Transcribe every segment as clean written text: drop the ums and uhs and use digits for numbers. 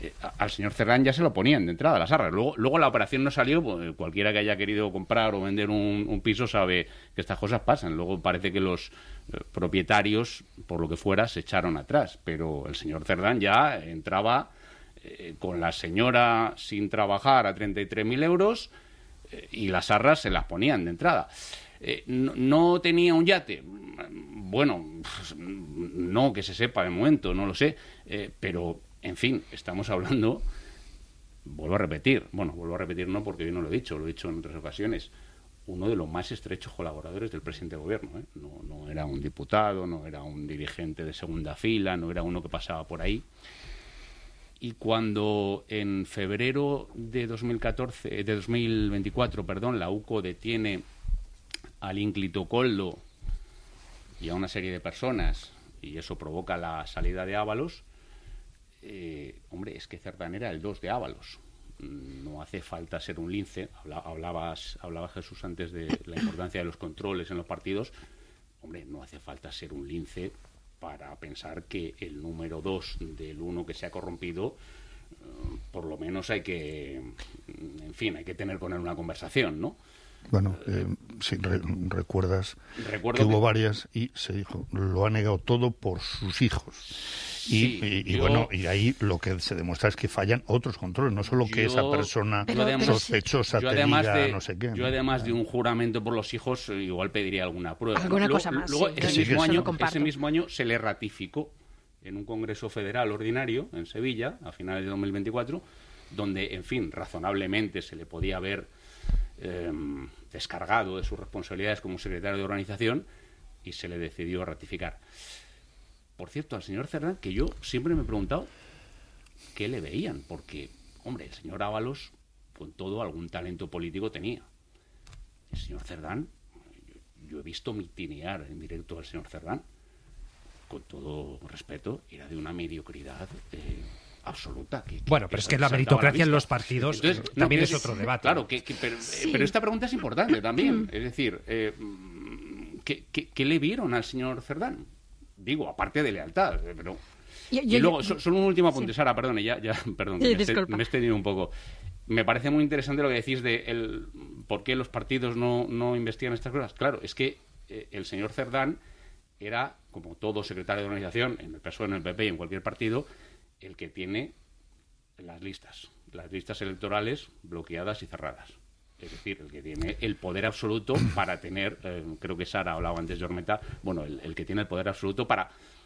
al señor Cerdán ya se lo ponían de entrada las arras. Luego la operación no salió, pues, cualquiera que haya querido comprar o vender un piso sabe que estas cosas pasan. Luego parece que los propietarios, por lo que fuera, se echaron atrás. Pero el señor Cerdán ya entraba con la señora sin trabajar a 33.000 euros y las arras se las ponían de entrada. ¿No tenía un yate? Bueno, no que se sepa de momento, no lo sé, pero, en fin, estamos hablando, vuelvo a repetir no porque yo no lo he dicho en otras ocasiones, uno de los más estrechos colaboradores del presidente de gobierno, ¿eh? No era un diputado, no era un dirigente de segunda fila, no era uno que pasaba por ahí. Y cuando en febrero de 2024, la UCO detiene al ínclito Koldo y a una serie de personas, y eso provoca la salida de Ábalos, hombre, es que Cerdán era el 2 de Ábalos. No hace falta ser un lince. Hablaba Jesús antes de la importancia de los controles en los partidos. Hombre, no hace falta ser un lince para pensar que el número 2 del 1 que se ha corrompido, por lo menos hay que tener con él una conversación, ¿no? Bueno, sí, recuerdas que hubo varias y se dijo, lo ha negado todo por sus hijos. Y ahí lo que se demuestra es que fallan otros controles, no solo que esa persona sospechosa te diga no sé qué. Yo, además de un juramento por los hijos, igual pediría alguna prueba. Alguna cosa más. Luego, ese mismo año se le ratificó en un Congreso Federal ordinario en Sevilla, a finales de 2024, donde, en fin, razonablemente se le podía haber descargado de sus responsabilidades como secretario de organización y se le decidió ratificar. Por cierto, al señor Cerdán, que yo siempre me he preguntado qué le veían, porque, hombre, el señor Ábalos, con todo, algún talento político tenía. El señor Cerdán, yo he visto mitinear en directo al señor Cerdán, con todo respeto, era de una mediocridad absoluta. Pero es que la meritocracia en los partidos también es otro debate. Claro, pero esta pregunta es importante también. Es decir, ¿qué le vieron al señor Cerdán? Digo, aparte de lealtad, pero... Y luego, solo un último apunte, Sara, perdone, perdón, me he extendido un poco. Me parece muy interesante lo que decís de por qué los partidos no investigan estas cosas. Claro, es que el señor Cerdán era, como todo secretario de organización, en el PSOE, en el PP y en cualquier partido, el que tiene las listas electorales bloqueadas y cerradas. Es decir, el que tiene el poder absoluto para tener, creo que Sara hablaba antes de Ormeta, el que tiene el poder absoluto para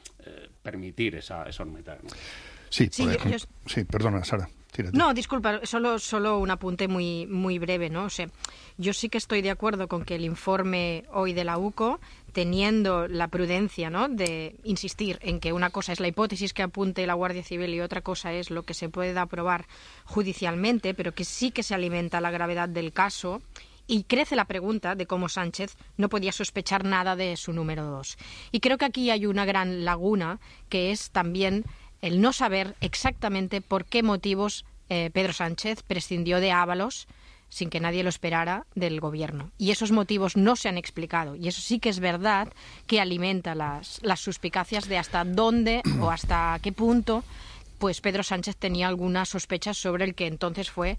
permitir esa Ormeta, ¿no? Sí, perdona, Sara. Tírate. No, disculpa, solo un apunte muy, muy breve, ¿no? O sea, yo sí que estoy de acuerdo con que el informe hoy de la UCO, teniendo la prudencia, ¿no?, de insistir en que una cosa es la hipótesis que apunte la Guardia Civil y otra cosa es lo que se pueda aprobar judicialmente, pero que sí que se alimenta la gravedad del caso. Y crece la pregunta de cómo Sánchez no podía sospechar nada de su número 2. Y creo que aquí hay una gran laguna, que es también el no saber exactamente por qué motivos Pedro Sánchez prescindió de Ábalos sin que nadie lo esperara del gobierno. Y esos motivos no se han explicado. Y eso sí que es verdad que alimenta las suspicacias de hasta dónde o hasta qué punto pues Pedro Sánchez tenía algunas sospechas sobre el que entonces fue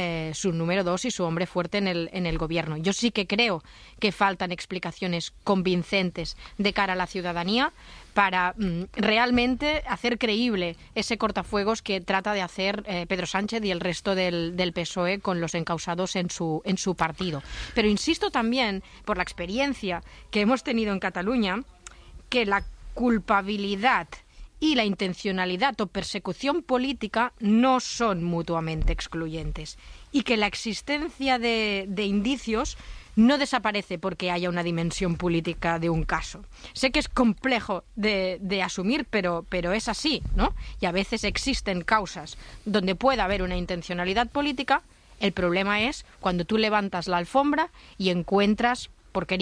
su número 2 y su hombre fuerte en el gobierno. Yo sí que creo que faltan explicaciones convincentes de cara a la ciudadanía para realmente hacer creíble ese cortafuegos que trata de hacer Pedro Sánchez y el resto del PSOE con los encausados en su partido. Pero insisto también, por la experiencia que hemos tenido en Cataluña, que la culpabilidad y la intencionalidad o persecución política no son mutuamente excluyentes y que la existencia de indicios no desaparece porque haya una dimensión política de un caso. Sé que es complejo de asumir, pero es así, ¿no? Y a veces existen causas donde puede haber una intencionalidad política. El problema es cuando tú levantas la alfombra y encuentras porquería.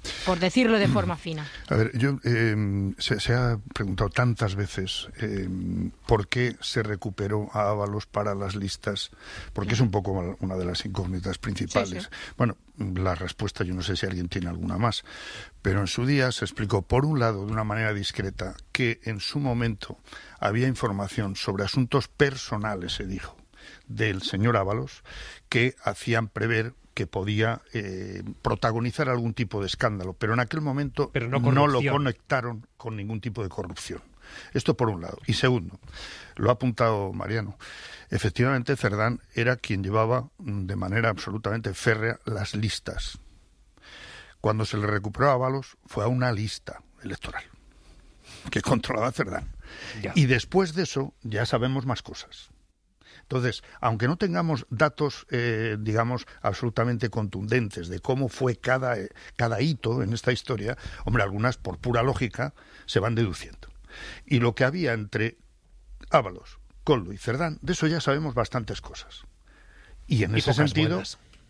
por decirlo de forma fina. A ver, se ha preguntado tantas veces por qué se recuperó a Ábalos para las listas, porque es un poco una de las incógnitas principales. Sí. Bueno, la respuesta, yo no sé si alguien tiene alguna más, pero en su día se explicó, por un lado, de una manera discreta, que en su momento había información sobre asuntos personales, se dijo, del señor Ábalos, que hacían prever que podía protagonizar algún tipo de escándalo, pero en aquel momento no lo conectaron con ningún tipo de corrupción. Esto por un lado. Y segundo, lo ha apuntado Mariano, efectivamente Cerdán era quien llevaba de manera absolutamente férrea las listas. Cuando se le recuperó a Ábalos fue a una lista electoral que controlaba Cerdán. Ya. Y después de eso ya sabemos más cosas. Entonces, aunque no tengamos datos, digamos, absolutamente contundentes de cómo fue cada hito en esta historia, hombre, algunas, por pura lógica, se van deduciendo. Y lo que había entre Ábalos, Koldo y Cerdán, de eso ya sabemos bastantes cosas. Y en ese sentido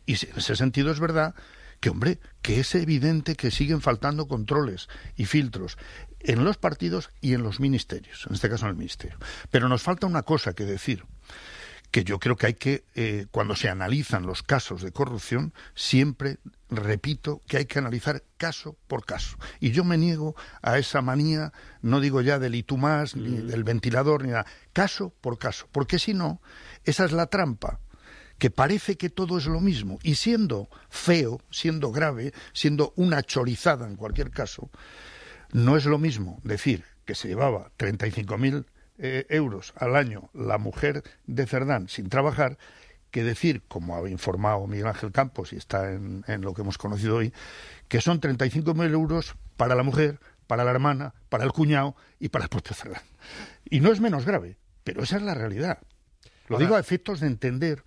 es verdad que, hombre, que es evidente que siguen faltando controles y filtros en los partidos y en los ministerios, en este caso en el ministerio. Pero nos falta una cosa que decir, que yo creo que hay que, cuando se analizan los casos de corrupción, siempre repito que hay que analizar caso por caso. Y yo me niego a esa manía, no digo ya del y tú más, ni del ventilador, ni nada, caso por caso, porque si no, esa es la trampa, que parece que todo es lo mismo, y siendo feo, siendo grave, siendo una chorizada en cualquier caso, no es lo mismo decir que se llevaba 35.000 euros al año la mujer de Cerdán sin trabajar, que decir, como ha informado Miguel Ángel Campos y está en lo que hemos conocido hoy, que son 35.000 euros para la mujer, para la hermana, para el cuñado y para el propio Cerdán. Y no es menos grave, pero esa es la realidad. Lo digo a efectos de entender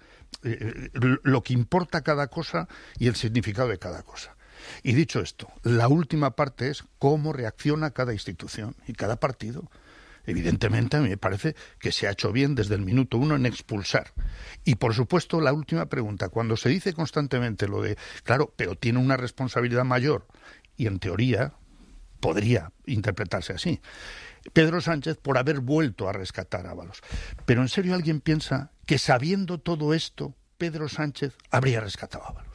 lo que importa cada cosa y el significado de cada cosa. Y dicho esto, la última parte es cómo reacciona cada institución y cada partido. Evidentemente, a mí me parece que se ha hecho bien desde el minuto 1 en expulsar. Y, por supuesto, la última pregunta. Cuando se dice constantemente lo de, claro, pero tiene una responsabilidad mayor, y en teoría podría interpretarse así, Pedro Sánchez por haber vuelto a rescatar a Ábalos. Pero, ¿en serio alguien piensa que, sabiendo todo esto, Pedro Sánchez habría rescatado a Ábalos?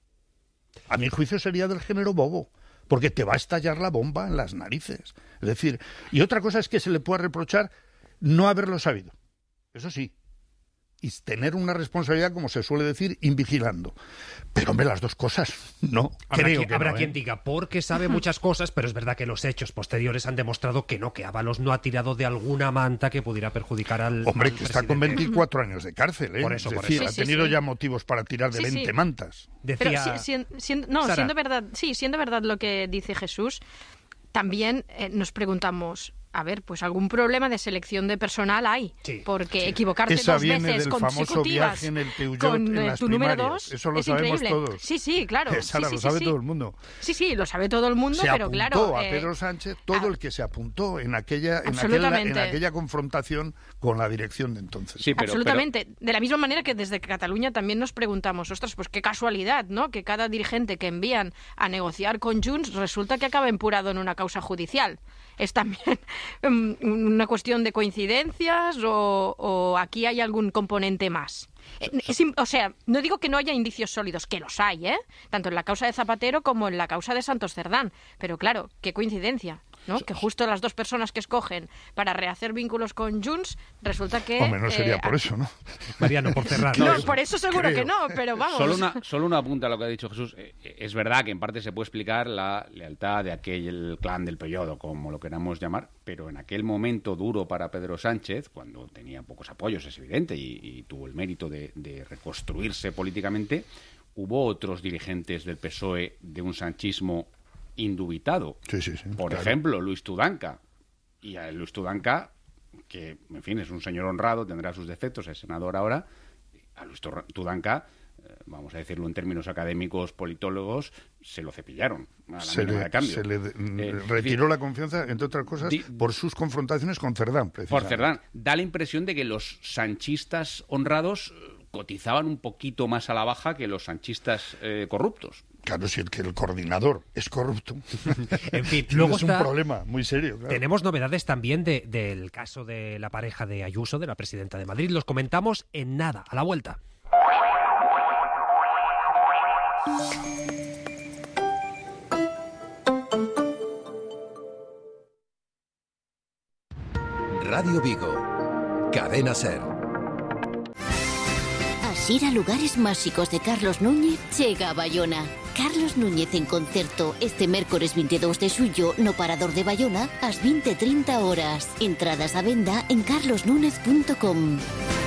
A mi juicio sería del género bobo, porque te va a estallar la bomba en las narices. Es decir, y otra cosa es que se le pueda reprochar no haberlo sabido. Eso sí. Y tener una responsabilidad, como se suele decir, invigilando. Pero, hombre, las dos cosas, no. Habrá quien diga, porque sabe muchas cosas, pero es verdad que los hechos posteriores han demostrado que no, que Ábalos no ha tirado de alguna manta que pudiera perjudicar al Hombre, al que está con 24 años de cárcel, ¿eh? Por eso. Ha tenido ya motivos para tirar de 20 mantas. Decía... Pero siendo verdad lo que dice Jesús, también nos preguntamos... A ver, pues algún problema de selección de personal hay, porque equivocarse esa 2 veces del consecutivas en el Peugeot, con en tu número 2 eso lo es sabemos increíble. Todos. Sí, claro. Sara, lo sabe todo el mundo. Sí, lo sabe todo el mundo, pero claro... Se apuntó a Pedro Sánchez todo el que se apuntó en aquella confrontación con la dirección de entonces. Sí, absolutamente. De la misma manera que desde Cataluña también nos preguntamos, ostras, pues qué casualidad, ¿no? Que cada dirigente que envían a negociar con Junts resulta que acaba empurado en una causa judicial. ¿Es también una cuestión de coincidencias o aquí hay algún componente más? O sea, no digo que no haya indicios sólidos, que los hay, tanto en la causa de Zapatero como en la causa de Santos Cerdán. Pero claro, qué coincidencia, ¿no? Que justo las dos personas que escogen para rehacer vínculos con Junts, resulta que... Hombre, no sería por eso, ¿no? Mariano, por cerrar. No, por eso seguro que no, pero vamos. Solo una apunta a lo que ha dicho Jesús. Es verdad que en parte se puede explicar la lealtad de aquel clan del Peugeot, como lo queramos llamar, pero en aquel momento duro para Pedro Sánchez, cuando tenía pocos apoyos, es evidente, y tuvo el mérito de reconstruirse políticamente, hubo otros dirigentes del PSOE de un sanchismo indubitado. Sí, Por ejemplo, Luis Tudanca. Y a Luis Tudanca, que, en fin, es un señor honrado, tendrá sus defectos, es senador ahora, a Luis Tudanca, vamos a decirlo en términos académicos, politólogos, se lo cepillaron a la mínima de cambio. Se le retiró la confianza, entre otras cosas, por sus confrontaciones con Cerdán, precisamente. Por Cerdán. Da la impresión de que los sanchistas honrados cotizaban un poquito más a la baja que los sanchistas corruptos. Claro, si el coordinador es corrupto. En fin, luego es un problema muy serio. Claro. Tenemos novedades también del caso de la pareja de Ayuso, de la presidenta de Madrid. Los comentamos en nada, a la vuelta. Radio Vigo, Cadena SER. Así a lugares máxicos de Carlos Núñez chega a Bayona. Carlos Núñez en concerto este mércores 22 de xullo no Parador de Bayona ás 20:30 horas. Entradas a venda en carlosnúñez.com.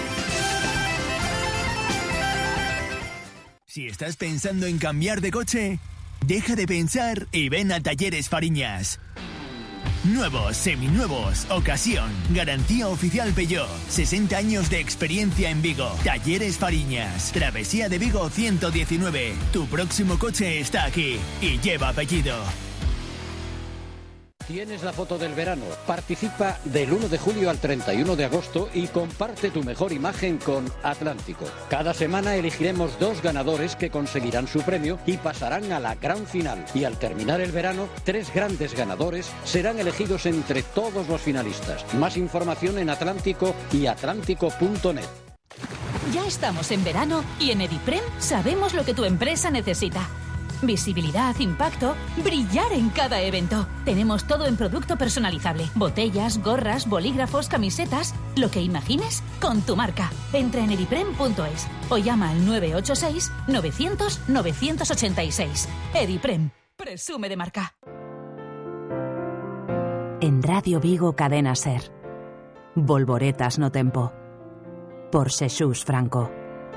Si estás pensando en cambiar de coche, deja de pensar y ven a Talleres Fariñas. Nuevos, seminuevos, ocasión, garantía oficial Peugeot, 60 años de experiencia en Vigo. Talleres Fariñas, Travesía de Vigo 119. Tu próximo coche está aquí y lleva apellido. Tienes la foto del verano. Participa del 1 de julio al 31 de agosto y comparte tu mejor imagen con Atlántico. Cada semana elegiremos 2 ganadores que conseguirán su premio y pasarán a la gran final. Y al terminar el verano, 3 grandes ganadores serán elegidos entre todos los finalistas. Más información en Atlántico y atlántico.net. Ya estamos en verano y en Ediprem sabemos lo que tu empresa necesita. Visibilidad, impacto, brillar en cada evento. Tenemos todo en producto personalizable. Botellas, gorras, bolígrafos, camisetas. Lo que imagines con tu marca. Entra en ediprem.es o llama al 986 900 986. Ediprem. Presume de marca. En Radio Vigo, Cadena SER. Volvoretas no tempo. Por Xesús Franco.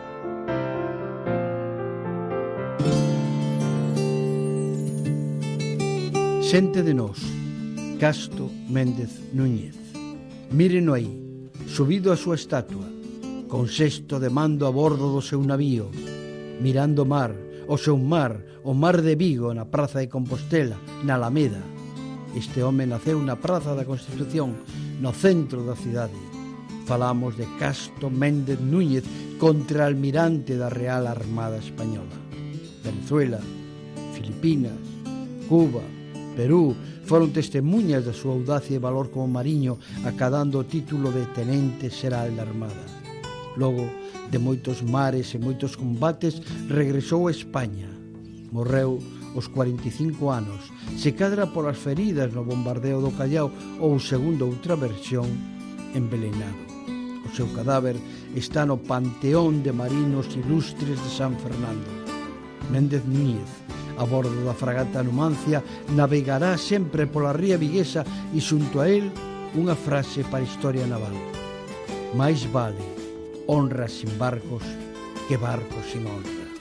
Xente de nós, Casto Méndez Núñez. Míreno aí, subido a súa estatua, con xesto de mando a bordo do seu navío, mirando o mar, o seu mar, o mar de Vigo na Praza de Compostela, na Alameda. Este home naceu na Praza da Constitución, no centro da cidade. Falamos de Casto Méndez Núñez, contraalmirante da Real Armada Española. Venezuela, Filipinas, Cuba, Perú foron testemunhas da súa audacia e valor como mariño, acadando o título de Tenente Xeral da Armada. Logo de moitos mares e moitos combates, regresou a España. Morreu aos 45 anos, se cadra polas feridas no bombardeo do Callao ou, segundo outra versión, envelenado. O seu cadáver está no Panteón de Marinos Ilustres de San Fernando. Méndez Núñez, a bordo da fragata Numancia, navegará sempre pola ría viguesa e xunto a él unha frase para a historia naval: máis vale honra sin barcos que barcos sin honra.